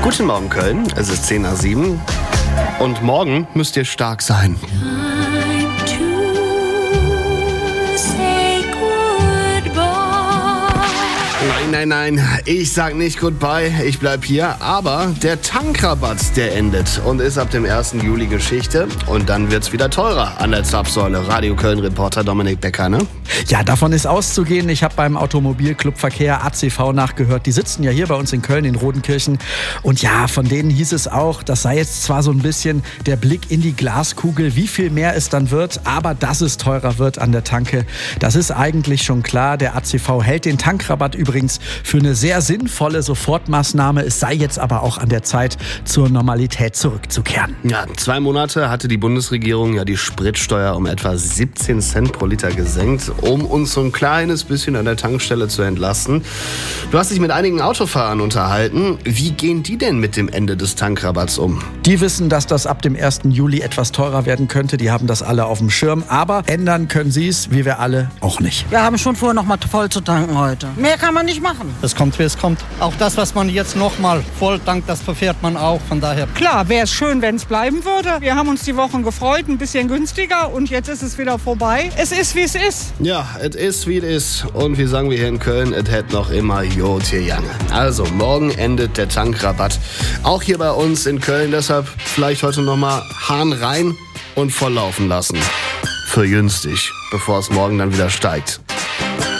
Guten Morgen Köln, es ist 10:07 und morgen müsst ihr stark sein. Nein, ich sag nicht goodbye, ich bleib hier, aber der Tankrabatt, der endet und ist ab dem 1. Juli Geschichte und dann wird's wieder teurer an der Zapfsäule. Radio Köln-Reporter Dominik Becker, ne? Ja, davon ist auszugehen. Ich habe beim Automobilclub Verkehr ACV nachgehört. Die sitzen ja hier bei uns in Köln in Rodenkirchen. Und ja, von denen hieß es auch, das sei jetzt zwar so ein bisschen der Blick in die Glaskugel, wie viel mehr es dann wird, aber dass es teurer wird an der Tanke, das ist eigentlich schon klar. Der ACV hält den Tankrabatt übrigens für eine sehr sinnvolle Sofortmaßnahme. Es sei jetzt aber auch an der Zeit, zur Normalität zurückzukehren. Ja, 2 Monate hatte die Bundesregierung ja die Spritsteuer um etwa 17 Cent pro Liter gesenkt, um uns so ein kleines bisschen an der Tankstelle zu entlasten. Du hast dich mit einigen Autofahrern unterhalten. Wie gehen die denn mit dem Ende des Tankrabatts um? Die wissen, dass das ab dem 1. Juli etwas teurer werden könnte. Die haben das alle auf dem Schirm. Aber ändern können sie es, wie wir alle, auch nicht. Wir haben schon vor, noch mal voll zu tanken heute. Mehr kann man nicht machen. Es kommt, wie es kommt. Auch das, was man jetzt noch mal voll tankt, das verfährt man auch. Von daher. Klar, wäre es schön, wenn es bleiben würde. Wir haben uns die Wochen gefreut, ein bisschen günstiger und jetzt ist es wieder vorbei. Es ist, wie es ist. Ja, es ist, wie es ist. Und wie sagen wir hier in Köln, es hätt noch immer Jod hier jange. Also, morgen endet der Tankrabatt. Auch hier bei uns in Köln. Deshalb vielleicht heute noch mal Hahn rein und volllaufen lassen. Für günstig, bevor es morgen dann wieder steigt.